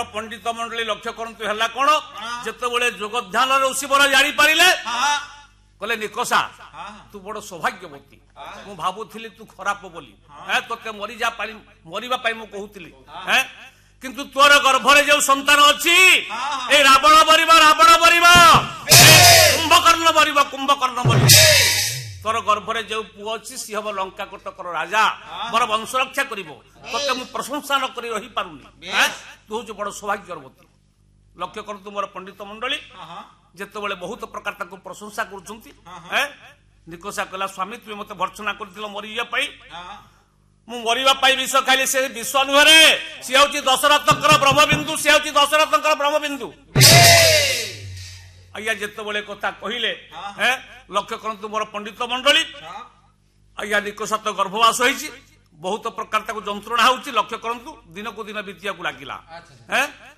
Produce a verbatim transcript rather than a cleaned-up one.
पंडित मंडली लक्ष्य करतु है कौन जिते जोग ध्यान ऋषिवर जानी पारे कहले निकषा तू बड़ सौभाग्यवती मु भावुली तू खराब बोली ते मरीजा मरवा कहूली किंतु तोर गर्भरे जो संतान अच्छी ए रावण मरिब रावण मरिब कुंभकर्ण मरिब कुंभकर्ण मरिब तोर गर्भरे जो पुओ अच्छी सी हम लंका कटकर राजा मोर वंश रक्षा कर प्रशंसा न कर रही पारुनी तू हूँ बड़ सौभाग्यवती लक्ष्य कर तु मोर पंडित मंडली जिते बहुत प्रकार ताको प्रशंसा कर निकषा कहला स्वामी तुम्हें मत भर्सना कर मरीजा मु मरिबा पाई विष खाइले से विष नुहे सी हूँ दशरथंकर ब्रह्मबिंदु सी हूँ दशरथंकर ब्रह्मबिंदु आज्ञा जिते कथा कहले लक्ष्य करतु मोर पंडित मंडली आज्ञा निकषा तो गर्भवास होती बहुत प्रकार जंत्रणा होची लक्ष्य करतु दिन को दिन बीतिया लगिला